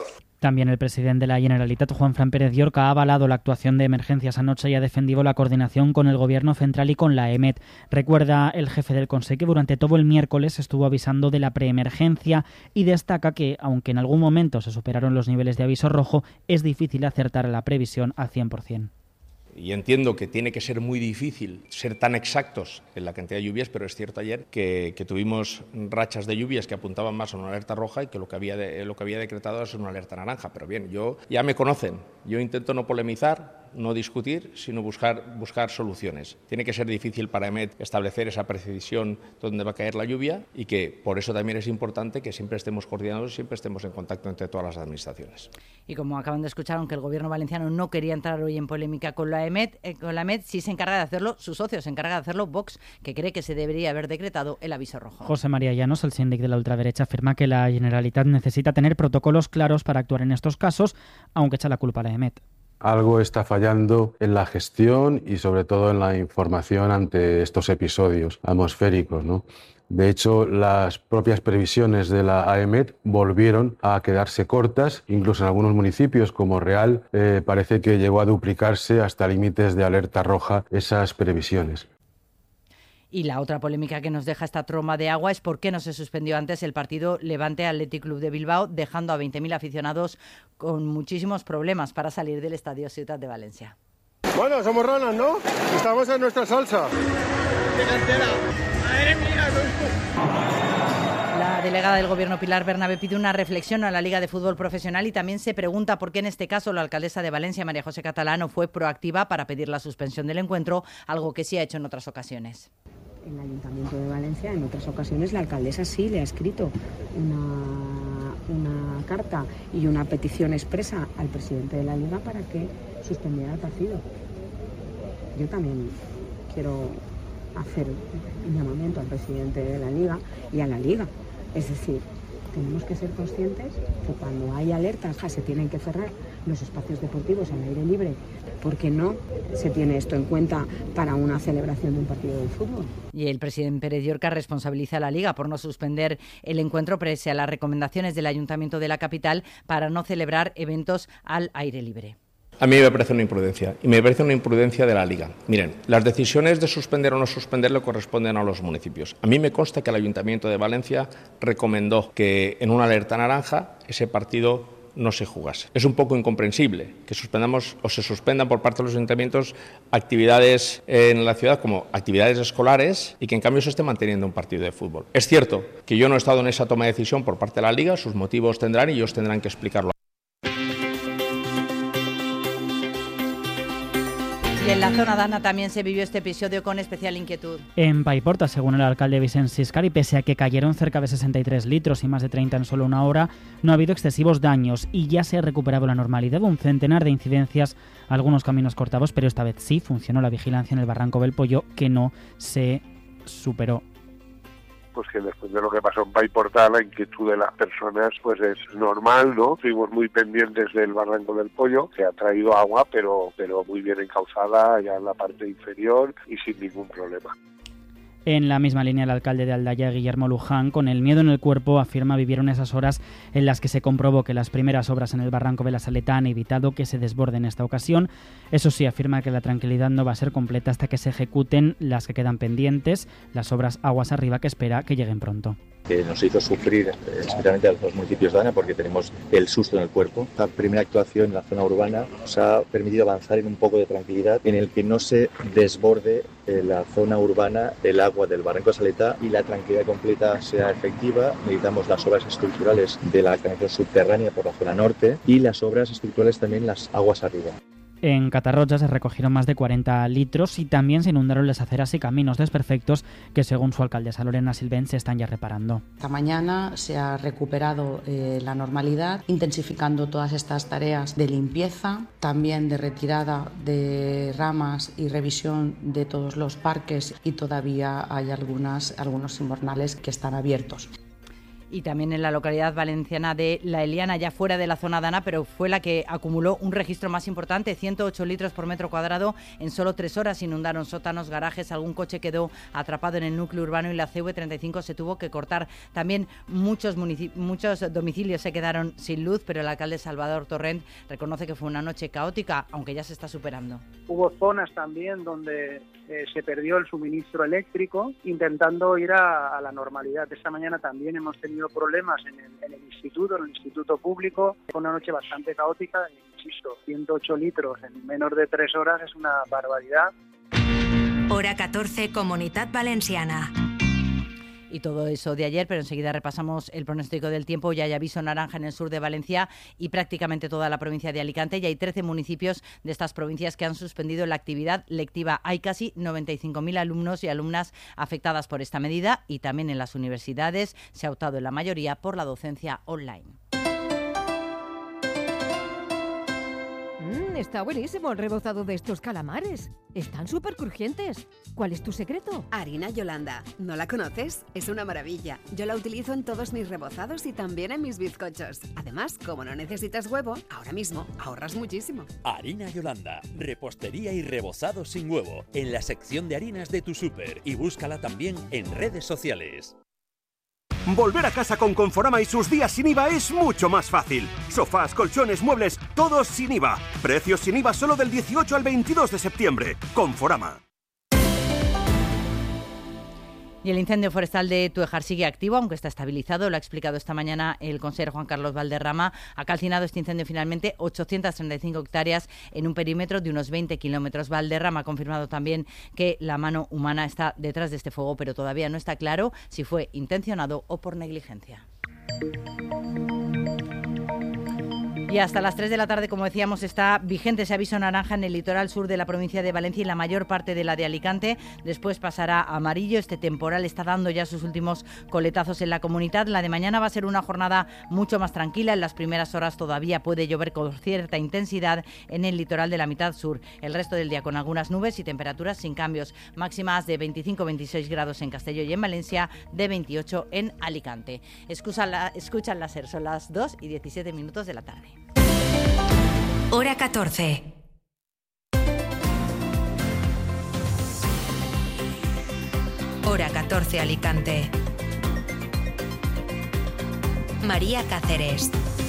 También el presidente de la Generalitat, Juanfran Pérez Llorca, ha avalado la actuación de emergencias anoche y ha defendido la coordinación con el Gobierno central y con la E M E T. Recuerda el jefe del Consejo que durante todo el miércoles estuvo avisando de la preemergencia y destaca que, aunque en algún momento se superaron los niveles de aviso rojo, es difícil acertar la previsión al cien por ciento. Y entiendo que tiene que ser muy difícil ser tan exactos en la cantidad de lluvias, pero es cierto ayer que, que tuvimos rachas de lluvias que apuntaban más a una alerta roja y que lo que había de, lo que había decretado es una alerta naranja. Pero bien, yo ya me conocen, yo intento no polemizar, no discutir, sino buscar, buscar soluciones. Tiene que ser difícil para E M E T establecer esa precisión dónde va a caer la lluvia y que por eso también es importante que siempre estemos coordinados, siempre estemos en contacto entre todas las administraciones. Y como acaban de escuchar, aunque el Gobierno valenciano no quería entrar hoy en polémica con la E M E T, eh, con la E M E T sí se encarga de hacerlo su socio, se encarga de hacerlo Vox, que cree que se debería haber decretado el aviso rojo. José María Llanos, el síndic de la ultraderecha, afirma que la Generalitat necesita tener protocolos claros para actuar en estos casos, aunque echa la culpa a la E M E T. Algo está fallando en la gestión y sobre todo en la información ante estos episodios atmosféricos, ¿no? De hecho, las propias previsiones de la A E M E T volvieron a quedarse cortas, incluso en algunos municipios como Real eh, parece que llegó a duplicarse hasta límites de alerta roja esas previsiones. Y la otra polémica que nos deja esta tromba de agua es por qué no se suspendió antes el partido Levante Athletic Club de Bilbao, dejando a veinte mil aficionados con muchísimos problemas para salir del estadio Ciutat de Valencia. Bueno, somos ranas, ¿no? Estamos en nuestra salsa. ¡Qué cantera! ¡Madre mía! La delegada del Gobierno, Pilar Bernabé, pide una reflexión a la Liga de Fútbol Profesional y también se pregunta por qué en este caso la alcaldesa de Valencia, María José Catalano, fue proactiva para pedir la suspensión del encuentro, algo que sí ha hecho en otras ocasiones. En el Ayuntamiento de Valencia, en otras ocasiones, la alcaldesa sí le ha escrito una, una carta y una petición expresa al presidente de la Liga para que suspendiera el partido. Yo también quiero hacer un llamamiento al presidente de la Liga y a la Liga. Es decir, tenemos que ser conscientes que cuando hay alertas se tienen que cerrar los espacios deportivos al aire libre, porque no se tiene esto en cuenta para una celebración de un partido de fútbol. Y el presidente Pérez Llorca responsabiliza a la Liga por no suspender el encuentro pese a las recomendaciones del Ayuntamiento de la capital para no celebrar eventos al aire libre. A mí me parece una imprudencia, y me parece una imprudencia de la Liga. Miren, las decisiones de suspender o no suspender le corresponden a los municipios. A mí me consta que el Ayuntamiento de Valencia recomendó que en una alerta naranja ese partido no se jugase. Es un poco incomprensible que suspendamos o se suspendan por parte de los ayuntamientos actividades en la ciudad como actividades escolares y que en cambio se esté manteniendo un partido de fútbol. Es cierto que yo no he estado en esa toma de decisión por parte de la Liga, sus motivos tendrán y ellos tendrán que explicarlo. Y en la zona d'Anna también se vivió este episodio con especial inquietud. En Paiporta, según el alcalde Vicent Siscar, y pese a que cayeron cerca de sesenta y tres litros y más de treinta en solo una hora, no ha habido excesivos daños y ya se ha recuperado la normalidad. Un centenar de incidencias, algunos caminos cortados, pero esta vez sí funcionó la vigilancia en el Barranco del Pollo, que no se superó. Pues que después de lo que pasó en Paiporta, la inquietud de las personas pues es normal, ¿no? Estuvimos muy pendientes del Barranco del Pollo, que ha traído agua, pero, pero muy bien encauzada ya en la parte inferior y sin ningún problema. En la misma línea, el alcalde de Aldaya, Guillermo Luján, con el miedo en el cuerpo, afirma vivieron esas horas en las que se comprobó que las primeras obras en el Barranco de la Saleta han evitado que se desborde en esta ocasión. Eso sí, afirma que la tranquilidad no va a ser completa hasta que se ejecuten las que quedan pendientes, las obras aguas arriba, que espera que lleguen pronto. Que nos hizo sufrir especialmente a los municipios de Ana porque tenemos el susto en el cuerpo. La primera actuación en la zona urbana nos ha permitido avanzar en un poco de tranquilidad en el que no se desborde en la zona urbana el agua del Barranco de Saleta y la tranquilidad completa sea efectiva. Necesitamos las obras estructurales de la canalización subterránea por la zona norte y las obras estructurales también las aguas arriba. En Catarroja se recogieron más de cuarenta litros y también se inundaron las aceras y caminos desperfectos que, según su alcaldesa Lorena Silvén, se están ya reparando. Esta mañana se ha recuperado eh, la normalidad, intensificando todas estas tareas de limpieza, también de retirada de ramas y revisión de todos los parques, y todavía hay algunas, algunos invernales que están abiertos. Y también en la localidad valenciana de La Eliana, ya fuera de la zona Dana, pero fue la que acumuló un registro más importante, ciento ocho litros por metro cuadrado en solo tres horas. Inundaron sótanos, garajes, algún coche quedó atrapado en el núcleo urbano y la C V treinta y cinco se tuvo que cortar. También muchos, muchos domicilios se quedaron sin luz, pero el alcalde Salvador Torrent reconoce que fue una noche caótica, aunque ya se está superando. Hubo zonas también donde eh, se perdió el suministro eléctrico, intentando ir a, a la normalidad. Esta mañana también hemos tenido problemas en el, en el instituto, en el instituto público. Fue una noche bastante caótica, insisto, ciento ocho litros en menos de tres horas es una barbaridad. Hora catorce, Comunitat Valenciana. Y todo eso de ayer, pero enseguida repasamos el pronóstico del tiempo. Ya hay aviso naranja en el sur de Valencia y prácticamente toda la provincia de Alicante. Ya hay trece municipios de estas provincias que han suspendido la actividad lectiva. Hay casi noventa y cinco mil alumnos y alumnas afectadas por esta medida y también en las universidades se ha optado en la mayoría por la docencia online. Mm, está buenísimo el rebozado de estos calamares. Están súper crujientes. ¿Cuál es tu secreto? Harina Yolanda. ¿No la conoces? Es una maravilla. Yo la utilizo en todos mis rebozados y también en mis bizcochos. Además, como no necesitas huevo, ahora mismo ahorras muchísimo. Harina Yolanda. Repostería y rebozado sin huevo. En la sección de harinas de tu súper. Y búscala también en redes sociales. Volver a casa con Conforama y sus días sin I V A es mucho más fácil. Sofás, colchones, muebles, todos sin I V A. Precios sin I V A solo del dieciocho al veintidós de septiembre. Conforama. Y el incendio forestal de Tuejar sigue activo, aunque está estabilizado. Lo ha explicado esta mañana el consejero Juan Carlos Valderrama. Ha calcinado este incendio finalmente ochocientas treinta y cinco hectáreas en un perímetro de unos veinte kilómetros. Valderrama ha confirmado también que la mano humana está detrás de este fuego, pero todavía no está claro si fue intencionado o por negligencia. Y hasta las tres de la tarde, como decíamos, está vigente ese aviso naranja en el litoral sur de la provincia de Valencia y la mayor parte de la de Alicante. Después pasará a amarillo. Este temporal está dando ya sus últimos coletazos en la comunidad. La de mañana va a ser una jornada mucho más tranquila. En las primeras horas todavía puede llover con cierta intensidad en el litoral de la mitad sur. El resto del día con algunas nubes y temperaturas sin cambios. Máximas de veinticinco a veintiséis grados en Castelló y en Valencia, de veintiocho en Alicante. Escuchan la, escuchan la SER, son las dos y diecisiete minutos de la tarde. Hora catorce. Hora catorce, Alicante. María Cáceres.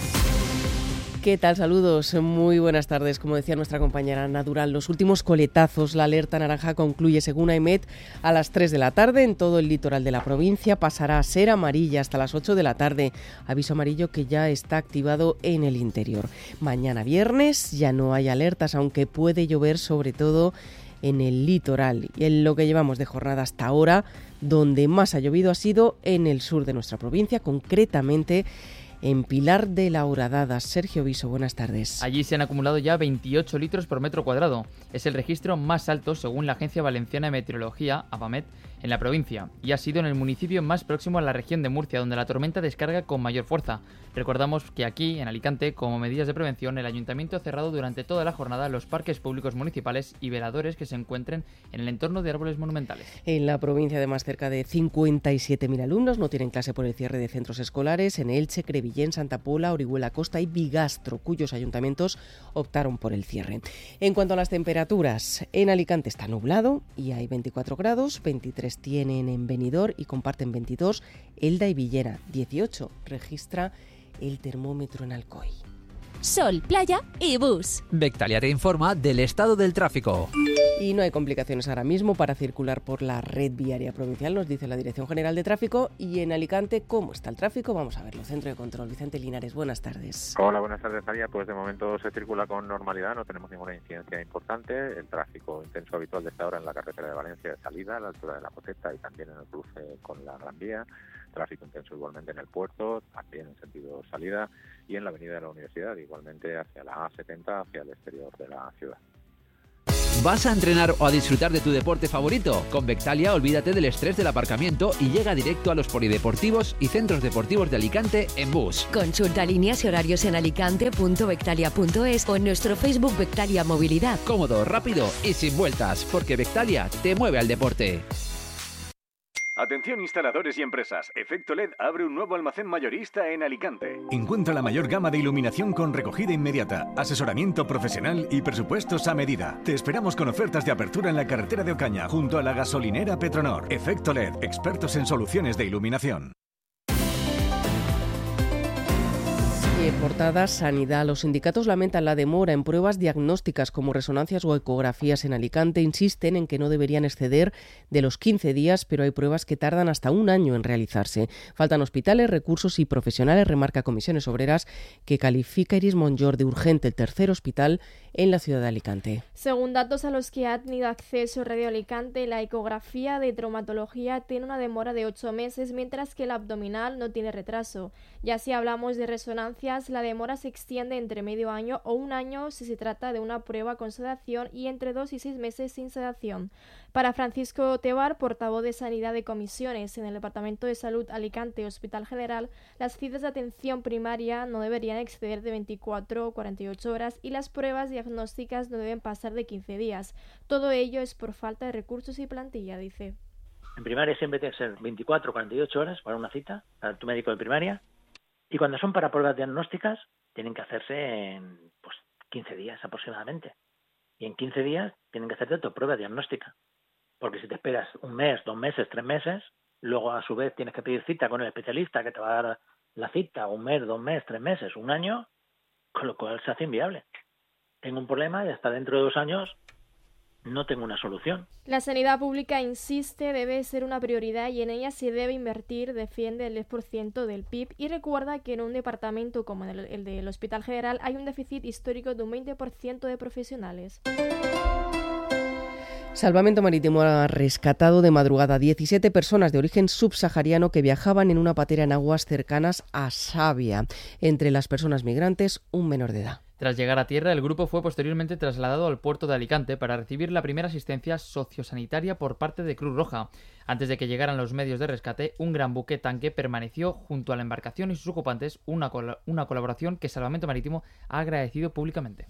¿Qué tal? Saludos, muy buenas tardes. Como decía nuestra compañera Ana Durán, los últimos coletazos. La alerta naranja concluye, según AEMET, a las tres de la tarde en todo el litoral de la provincia. Pasará a ser amarilla hasta las ocho de la tarde. Aviso amarillo que ya está activado en el interior. Mañana viernes ya no hay alertas, aunque puede llover sobre todo en el litoral. Y en lo que llevamos de jornada hasta ahora, donde más ha llovido ha sido en el sur de nuestra provincia, concretamente en Pilar de la Horadada. Sergio Viso, buenas tardes. Allí se han acumulado ya veintiocho litros por metro cuadrado. Es el registro más alto según la Agencia Valenciana de Meteorología, AVAMET, en la provincia, y ha sido en el municipio más próximo a la región de Murcia, donde la tormenta descarga con mayor fuerza. Recordamos que aquí, en Alicante, como medidas de prevención, el Ayuntamiento ha cerrado durante toda la jornada los parques públicos municipales y veladores que se encuentren en el entorno de árboles monumentales. En la provincia, además, cerca de cincuenta y siete mil alumnos no tienen clase por el cierre de centros escolares en Elche, Crevillén, Santa Pola, Orihuela Costa y Bigastro, cuyos ayuntamientos optaron por el cierre. En cuanto a las temperaturas, en Alicante está nublado y hay veinticuatro grados, veintitrés tienen en Benidorm y comparten veintidós Elda y Villena, dieciocho registra el termómetro en Alcoy. Sol, playa y bus. Vectalia te informa del estado del tráfico. Y no hay complicaciones ahora mismo para circular por la red viaria provincial, nos dice la Dirección General de Tráfico. Y en Alicante, ¿cómo está el tráfico? Vamos a verlo. Centro de Control, Vicente Linares, buenas tardes. Hola, buenas tardes, María. Pues de momento se circula con normalidad, no tenemos ninguna incidencia importante. El tráfico intenso habitual de esta hora en la carretera de Valencia de salida, a la altura de la Poteta y también en el cruce con la Gran Vía. Tráfico intenso igualmente en el puerto, también en sentido salida, y en la avenida de la Universidad, igualmente hacia la A setenta, hacia el exterior de la ciudad. ¿Vas a entrenar o a disfrutar de tu deporte favorito? Con Vectalia olvídate del estrés del aparcamiento y llega directo a los polideportivos y centros deportivos de Alicante en bus. Consulta líneas y horarios en alicante punto vectalia punto es o en nuestro Facebook Vectalia Movilidad. Cómodo, rápido y sin vueltas, porque Vectalia te mueve al deporte. Atención instaladores y empresas, Efecto L E D abre un nuevo almacén mayorista en Alicante. Encuentra la mayor gama de iluminación con recogida inmediata, asesoramiento profesional y presupuestos a medida. Te esperamos con ofertas de apertura en la carretera de Ocaña, junto a la gasolinera Petronor. Efecto L E D, expertos en soluciones de iluminación. Y en portada, Sanidad. Los sindicatos lamentan la demora en pruebas diagnósticas como resonancias o ecografías en Alicante. Insisten en que no deberían exceder de los quince días, pero hay pruebas que tardan hasta un año en realizarse. Faltan hospitales, recursos y profesionales, remarca Comisiones Obreras, que califica Iris Monjor de urgente el tercer hospital en la ciudad de Alicante. Según datos a los que ha tenido acceso Radio Alicante, la ecografía de traumatología tiene una demora de ocho meses, mientras que el abdominal no tiene retraso. Ya si hablamos de resonancias, la demora se extiende entre medio año o un año si se trata de una prueba con sedación y entre dos y seis meses sin sedación. Para Francisco Tebar, portavoz de Sanidad de Comisiones en el Departamento de Salud Alicante Hospital General, las citas de atención primaria no deberían exceder de veinticuatro o cuarenta y ocho horas y las pruebas diagnósticas no deben pasar de quince días. Todo ello es por falta de recursos y plantilla, dice. En primaria siempre tiene que ser veinticuatro o cuarenta y ocho horas para una cita, para tu médico de primaria. Y cuando son para pruebas diagnósticas, tienen que hacerse en pues, quince días aproximadamente. Y en quince días tienen que hacerte tu prueba diagnóstica. Porque si te esperas un mes, dos meses, tres meses, luego a su vez tienes que pedir cita con el especialista que te va a dar la cita, un mes, dos meses, tres meses, un año, con lo cual se hace inviable. Tengo un problema y hasta dentro de dos años no tengo una solución. La sanidad pública, insiste, debe ser una prioridad y en ella se debe invertir, defiende el diez por ciento del P I B y recuerda que en un departamento como el, el del Hospital General hay un déficit histórico de un veinte por ciento de profesionales. Salvamento Marítimo ha rescatado de madrugada diecisiete personas de origen subsahariano que viajaban en una patera en aguas cercanas a Savia. Entre las personas migrantes, un menor de edad. Tras llegar a tierra, el grupo fue posteriormente trasladado al puerto de Alicante para recibir la primera asistencia sociosanitaria por parte de Cruz Roja. Antes de que llegaran los medios de rescate, un gran buque tanque permaneció junto a la embarcación y sus ocupantes, una, col- una colaboración que Salvamento Marítimo ha agradecido públicamente.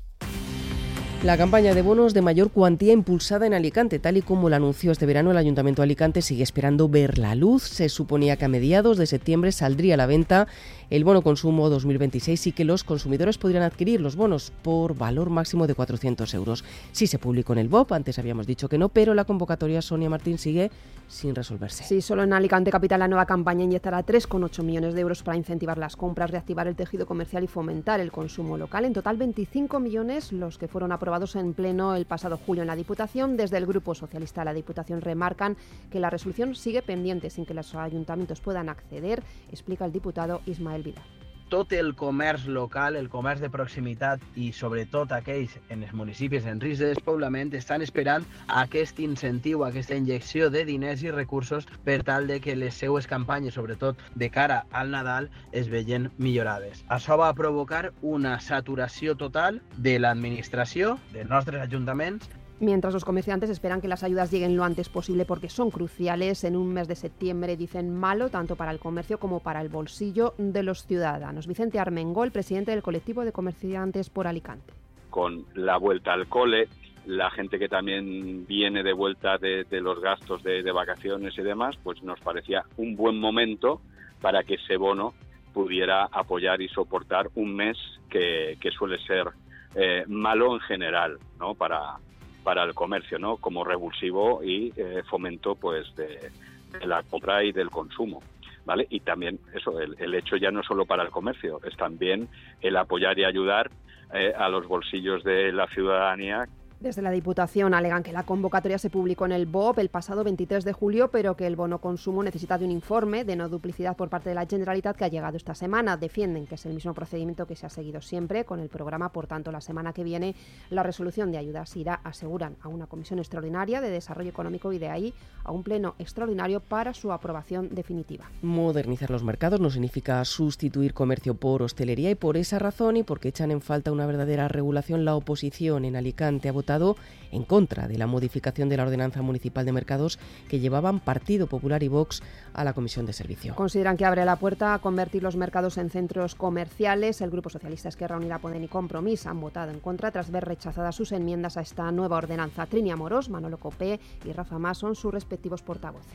La campaña de bonos de mayor cuantía impulsada en Alicante, tal y como lo anunció este verano el Ayuntamiento de Alicante, sigue esperando ver la luz. Se suponía que a mediados de septiembre saldría a la venta el bono consumo dos mil veintiséis y que los consumidores podrían adquirir los bonos por valor máximo de cuatrocientos euros. Sí se publicó en el B O P, antes habíamos dicho que no, pero la convocatoria, Sonia Martín, sigue sin resolverse. Sí, solo en Alicante Capital la nueva campaña inyectará tres coma ocho millones de euros para incentivar las compras, reactivar el tejido comercial y fomentar el consumo local. En total, veinticinco millones los que fueron aprobados en pleno el pasado julio en la Diputación. Desde el Grupo Socialista de la Diputación remarcan que la resolución sigue pendiente sin que los ayuntamientos puedan acceder, explica el diputado Ismael Vidal. Tot el comerç local, el comerç de proximitat i sobretot aquells en els municipis en risc de despoblament estan esperant aquest incentiu, aquesta injecció de diners i recursos per tal de que les seues campanyes, sobretot de cara al Nadal, es vegin millorades. Això va provocar una saturació total de l'administració, dels nostres ajuntaments. Mientras los comerciantes esperan que las ayudas lleguen lo antes posible porque son cruciales en un mes de septiembre, dicen, malo tanto para el comercio como para el bolsillo de los ciudadanos. Vicente Armengol, presidente del colectivo de comerciantes por Alicante. Con la vuelta al cole, la gente que también viene de vuelta de, de los gastos de, de vacaciones y demás, pues nos parecía un buen momento para que ese bono pudiera apoyar y soportar un mes que, que suele ser eh, malo en general, ¿no? Para para el comercio, ¿no? Como revulsivo y eh, fomento pues de, de la compra y del consumo, ¿vale? Y también eso, el, el hecho ya no solo para el comercio, es también el apoyar y ayudar eh, a los bolsillos de la ciudadanía. Desde la Diputación alegan que la convocatoria se publicó en el B O P el pasado veintitrés de julio, pero que el bono consumo necesita de un informe de no duplicidad por parte de la Generalitat que ha llegado esta semana. Defienden que es el mismo procedimiento que se ha seguido siempre con el programa, por tanto, la semana que viene la resolución de ayudas irá, aseguran, a una comisión extraordinaria de desarrollo económico y de ahí a un pleno extraordinario para su aprobación definitiva. Modernizar los mercados no significa sustituir comercio por hostelería y por esa razón y porque echan en falta una verdadera regulación, la oposición en Alicante ha votado en contra de la modificación de la ordenanza municipal de mercados que llevaban Partido Popular y Vox a la Comisión de Servicio. Consideran que abre la puerta a convertir los mercados en centros comerciales. El Grupo Socialista, Esquerra Unida, Podem y Compromís han votado en contra tras ver rechazadas sus enmiendas a esta nueva ordenanza. Trini Amorós, Manolo Copé y Rafa Mas son sus respectivos portavoces.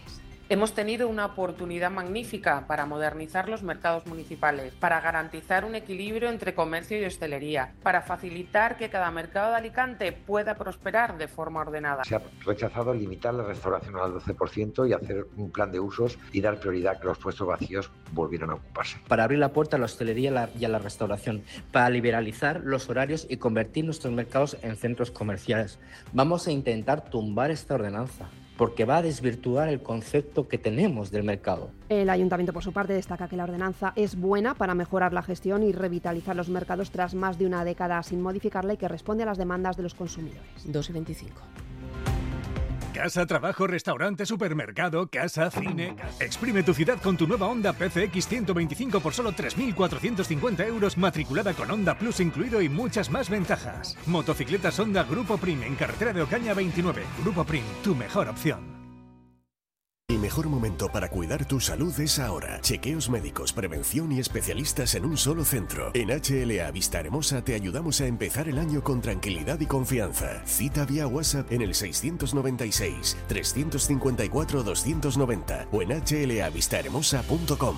Hemos tenido una oportunidad magnífica para modernizar los mercados municipales, para garantizar un equilibrio entre comercio y hostelería, para facilitar que cada mercado de Alicante pueda prosperar de forma ordenada. Se ha rechazado limitar la restauración al doce por ciento y hacer un plan de usos y dar prioridad a que los puestos vacíos volvieran a ocuparse. Para abrir la puerta a la hostelería y a la restauración, para liberalizar los horarios y convertir nuestros mercados en centros comerciales. Vamos a intentar tumbar esta ordenanza, porque va a desvirtuar el concepto que tenemos del mercado. El Ayuntamiento, por su parte, destaca que la ordenanza es buena para mejorar la gestión y revitalizar los mercados tras más de una década sin modificarla y que responde a las demandas de los consumidores. dos y veinticinco. Casa, trabajo, restaurante, supermercado, casa, cine... Exprime tu ciudad con tu nueva Honda P C X ciento veinticinco por solo tres mil cuatrocientos cincuenta euros, matriculada con Honda Plus incluido y muchas más ventajas. Motocicletas Honda Grupo Prim en carretera de Ocaña veintinueve. Grupo Prim, tu mejor opción. El mejor momento para cuidar tu salud es ahora. Chequeos médicos, prevención y especialistas en un solo centro. En H L A Vista Hermosa te ayudamos a empezar el año con tranquilidad y confianza. Cita vía WhatsApp en el seiscientos noventa y seis, trescientos cincuenta y cuatro, doscientos noventa o en h l a vista hermosa punto com.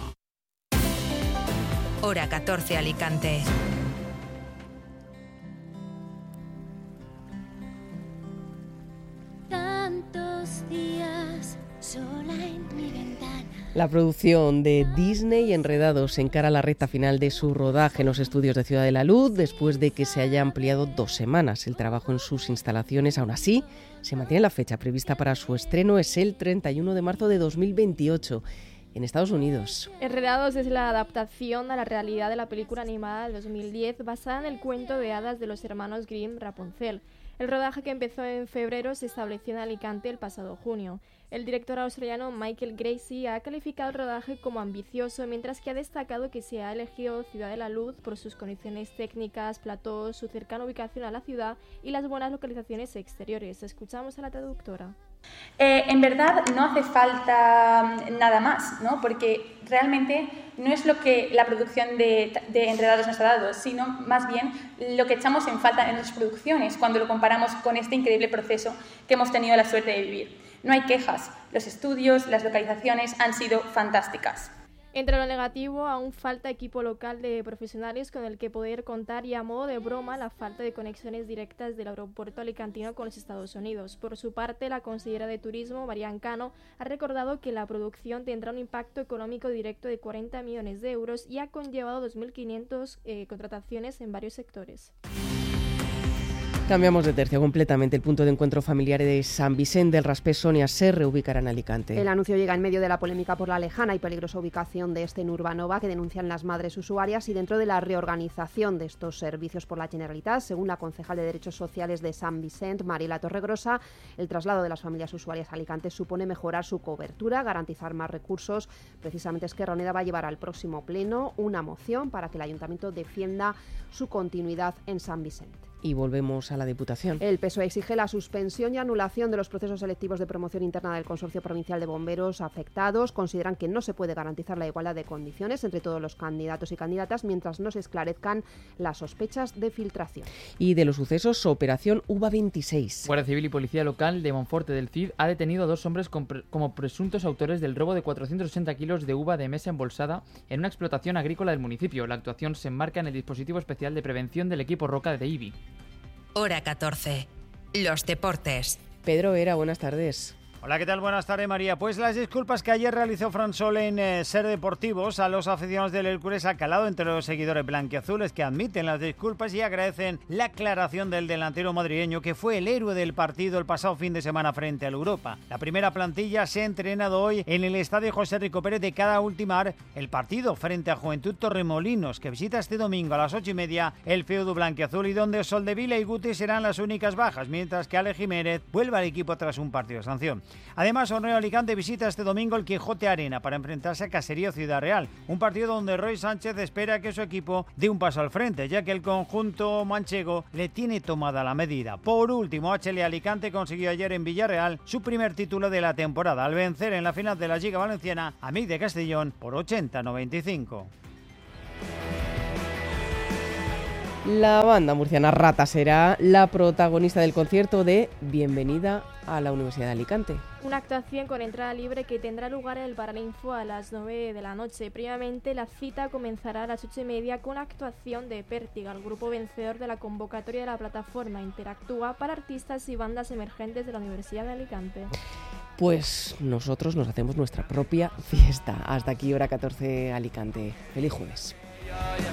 Hora catorce Alicante. Tantos días sola en mi ventana. La producción de Disney Enredados encara la recta final de su rodaje en los estudios de Ciudad de la Luz después de que se haya ampliado dos semanas el trabajo en sus instalaciones. Aún así, se mantiene la fecha prevista para su estreno, es el treinta y uno de marzo de dos mil veintiocho. En Estados Unidos. Enredados es la adaptación a la realidad de la película animada del dos mil diez basada en el cuento de hadas de los hermanos Grimm, Rapunzel. El rodaje, que empezó en febrero, se estableció en Alicante el pasado junio. El director australiano Michael Gracie ha calificado el rodaje como ambicioso, mientras que ha destacado que se ha elegido Ciudad de la Luz por sus condiciones técnicas, platós, su cercana ubicación a la ciudad y las buenas localizaciones exteriores. Escuchamos a la traductora. Eh, en verdad no hace falta nada más, ¿no? Porque realmente no es lo que la producción de, de Enredados nos ha dado, sino más bien lo que echamos en falta en nuestras producciones cuando lo comparamos con este increíble proceso que hemos tenido la suerte de vivir. No hay quejas, los estudios, las localizaciones han sido fantásticas. Entre lo negativo, aún falta equipo local de profesionales con el que poder contar y, a modo de broma, la falta de conexiones directas del aeropuerto alicantino con los Estados Unidos. Por su parte, la consejera de Turismo, Marian Cano, ha recordado que la producción tendrá un impacto económico directo de cuarenta millones de euros y ha conllevado dos mil quinientas eh, contrataciones en varios sectores. Cambiamos de tercio completamente. El punto de encuentro familiar de San Vicente del Raspés, Sonia, se reubicará en Alicante. El anuncio llega en medio de la polémica por la lejana y peligrosa ubicación de este en Urbanova, que denuncian las madres usuarias, y dentro de la reorganización de estos servicios por la Generalitat. Según la concejal de Derechos Sociales de San Vicente, Mariela Torregrosa, el traslado de las familias usuarias a Alicante supone mejorar su cobertura, garantizar más recursos. Precisamente Esquerra Unida va a llevar al próximo pleno una moción para que el Ayuntamiento defienda su continuidad en San Vicente. Y volvemos a la Diputación. El P S O E exige la suspensión y anulación de los procesos selectivos de promoción interna del Consorcio Provincial de Bomberos afectados. Consideran que no se puede garantizar la igualdad de condiciones entre todos los candidatos y candidatas mientras no se esclarezcan las sospechas de filtración. Y de los sucesos, Operación U V A veintiséis. Guardia Civil y Policía Local de Monforte del Cid ha detenido a dos hombres como presuntos autores del robo de cuatrocientos ochenta kilos de uva de mesa embolsada en una explotación agrícola del municipio. La actuación se enmarca en el dispositivo especial de prevención del equipo Roca de I B I. Hora catorce. Los deportes. Pedro Vera, buenas tardes. Hola, ¿qué tal? Buenas tardes, María. Pues las disculpas que ayer realizó Fran Sol en eh, Ser Deportivos a los aficionados del Hércules ha calado entre los seguidores blanquiazules, que admiten las disculpas y agradecen la aclaración del delantero madrileño, que fue el héroe del partido el pasado fin de semana frente al Europa. La primera plantilla se ha entrenado hoy en el estadio José Rico Pérez de cara a ultimar el partido frente a Juventud Torremolinos, que visita este domingo a las ocho y media el feudo blanquiazul, y donde Soldevila y Guti serán las únicas bajas, mientras que Ale Jiménez vuelve al equipo tras un partido de sanción. Además, Orneo Alicante visita este domingo el Quijote Arena para enfrentarse a Caserío Ciudad Real, un partido donde Roy Sánchez espera que su equipo dé un paso al frente, ya que el conjunto manchego le tiene tomada la medida. Por último, H L Alicante consiguió ayer en Villarreal su primer título de la temporada, al vencer en la final de la Liga Valenciana a Amic de Castellón por ochenta a noventa y cinco. La banda murciana Rata será la protagonista del concierto de Bienvenida a la Universidad de Alicante. Una actuación con entrada libre que tendrá lugar en el Paraninfo a las nueve de la noche. Previamente, la cita comenzará a las ocho y media con la actuación de Pértiga, el grupo vencedor de la convocatoria de la plataforma Interactúa para artistas y bandas emergentes de la Universidad de Alicante. Pues nosotros nos hacemos nuestra propia fiesta. Hasta aquí, hora catorce, Alicante. Feliz jueves.